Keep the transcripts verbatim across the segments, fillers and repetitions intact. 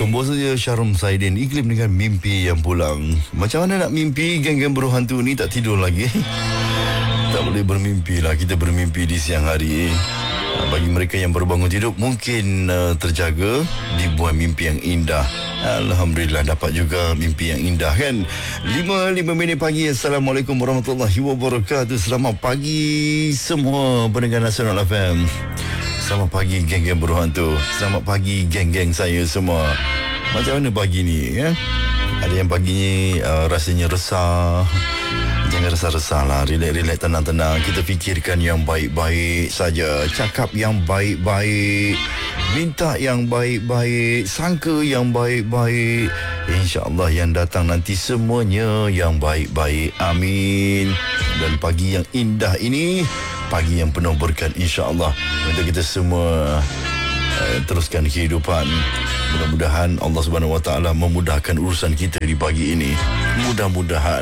Komposer Syarum Saidin, Iklim dengan Mimpi yang Pulang. Macam mana nak mimpi, geng-geng buruh hantu ni tak tidur lagi. Tak boleh bermimpi lah, kita bermimpi di siang hari. Bagi mereka yang baru bangun tidur, mungkin uh, terjaga di buah mimpi yang indah. Alhamdulillah dapat juga mimpi yang indah kan. lima lima minit pagi. Assalamualaikum warahmatullahi wabarakatuh. Selamat pagi semua pendengar Nasional F M. Selamat pagi geng-geng buruh hantu. Selamat pagi geng-geng saya semua. Macam mana pagi ni ya? Ada yang pagi ni uh, rasanya resah. Jangan resah-resah lah. Relax-relax, tenang-tenang. Kita fikirkan yang baik-baik saja. Cakap yang baik-baik. Minta yang baik-baik. Sangka yang baik-baik. InsyaAllah yang datang nanti semuanya yang baik-baik. Amin. Dan pagi yang indah ini, pagi yang penuh berkat insya-Allah untuk kita semua uh, teruskan kehidupan. Mudah-mudahan Allah Subhanahu Wa Taala memudahkan urusan kita di pagi ini. Mudah-mudahan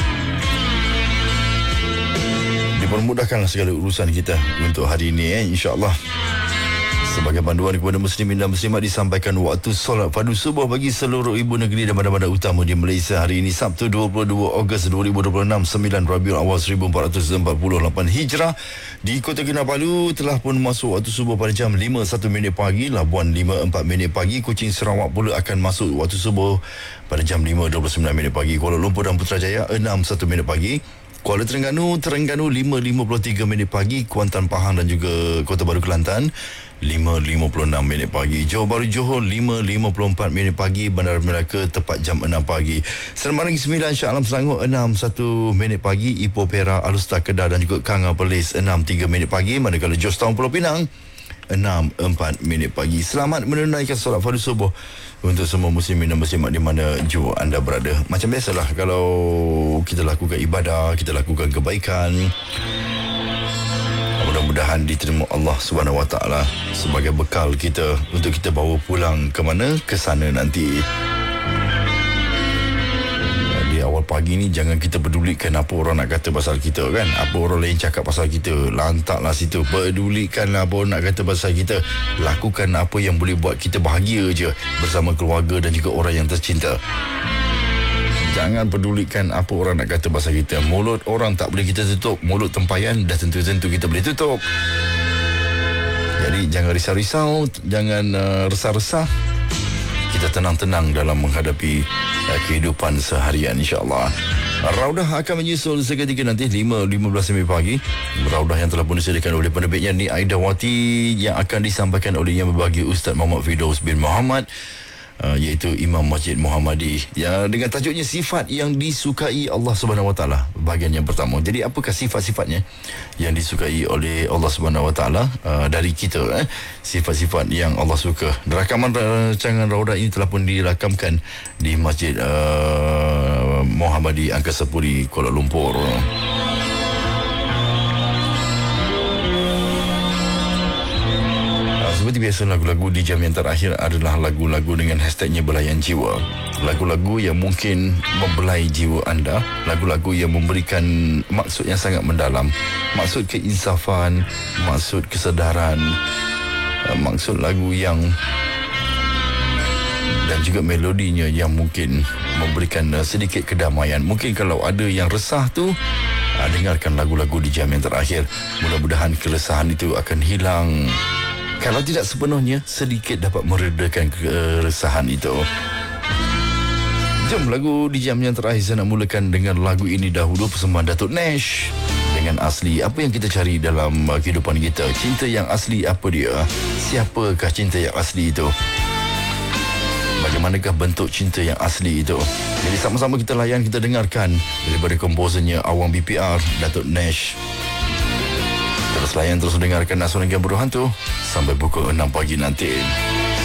dipermudahkanlah segala urusan kita untuk hari ini eh, insya-Allah. Sebagai panduan kepada muslimin dan muslimat, disampaikan waktu solat fardu subuh bagi seluruh ibu negeri dan bandar-bandar utama di Malaysia hari ini Sabtu dua puluh dua Ogos dua ribu dua puluh enam, sembilan Rabiul Awal seribu empat ratus empat puluh lapan Hijrah. Di Kota Kinabalu telah pun masuk waktu subuh pada jam lima satu minit pagi, Labuan lima empat minit pagi, Kuching Sarawak pula akan masuk waktu subuh pada jam lima dua puluh sembilan minit pagi, Kuala Lumpur dan Putrajaya enam satu minit pagi, Kuala Terengganu, Terengganu lima lima puluh tiga minit pagi, Kuantan Pahang dan juga Kota Baru Kelantan lima lima puluh enam minit pagi, Johor Bahru Johor lima lima puluh empat minit pagi, Bandar Melaka tepat jam enam pagi, Seremban Negeri Sembilan, Shah Alam Selangor enam satu minit pagi, Ipoh Perak, Alustar Kedah dan juga Kanga Perlis enam tiga minit pagi, manakala Georgetown Pulau Pinang enam empat minit pagi. Selamat menunaikan solat fardu subuh untuk semua muslimin dan muslimat di mana jua anda berada. Macam biasalah, kalau kita lakukan ibadah, kita lakukan kebaikan, mudah-mudahan diterima Allah Subhanahu Wa Taala sebagai bekal kita untuk kita bawa pulang ke mana? Ke sana nanti. Di awal pagi ni jangan kita pedulikan apa orang nak kata pasal kita kan. Apa orang lain cakap pasal kita, lantaklah situ. Pedulikanlah apa orang nak kata pasal kita. Lakukan apa yang boleh buat kita bahagia je bersama keluarga dan juga orang yang tercinta. Jangan pedulikan apa orang nak kata pasal kita. Mulut orang tak boleh kita tutup. Mulut tempayan dah tentu-tentu kita boleh tutup. Jadi jangan risau-risau, jangan uh, resah-resah. Kita tenang-tenang dalam menghadapi uh, kehidupan seharian insya-Allah. Raudah akan menyusul seketika nanti lima lima belas minit pagi. Raudah yang telah pun disediakan oleh penerbitnya Ni Aidawati yang akan disampaikan oleh Yang Berbahagia Ustaz Muhammad Firdaus bin Muhammad, Uh, iaitu Imam Masjid Muhammadi, ya, dengan tajuknya sifat yang disukai Allah Subhanahu Wa Taala, bahagian yang pertama. Jadi apakah sifat-sifatnya yang disukai oleh Allah Subhanahu Wa Taala uh, dari kita eh? Sifat-sifat yang Allah suka. Rakaman rancangan Raudah ini telah pun dirakamkan di Masjid uh, Muhammadi Angkasa Puri, Kuala Lumpur. Seperti biasa, lagu-lagu di jam yang terakhir adalah lagu-lagu dengan hashtagnya belayan jiwa. Lagu-lagu yang mungkin membelai jiwa anda, lagu-lagu yang memberikan maksud yang sangat mendalam, maksud keinsafan, maksud kesedaran, maksud lagu yang dan juga melodinya yang mungkin memberikan sedikit kedamaian. Mungkin kalau ada yang resah tu, dengarkan lagu-lagu di jam yang terakhir. Mudah-mudahan keresahan itu akan hilang. Kalau tidak sepenuhnya, sedikit dapat meredakan keresahan itu. Jom lagu di jam yang terakhir saya nak mulakan dengan lagu ini dahulu, persembahan Datuk Nash dengan Asli. Apa yang kita cari dalam kehidupan kita? Cinta yang asli apa dia? Siapakah cinta yang asli itu? Bagaimanakah bentuk cinta yang asli itu? Jadi sama-sama kita layan, kita dengarkan daripada komposernya Awang B P R, Datuk Nash. Terus layan, terus dengarkan Nasional Geng Buruh Hantu sampai pukul enam pagi nanti.